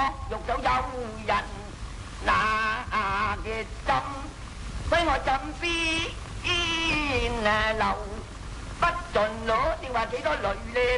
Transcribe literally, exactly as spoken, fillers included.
欲走有人那嘅針，揮我枕邊流，不盡攞定話幾多淚咧？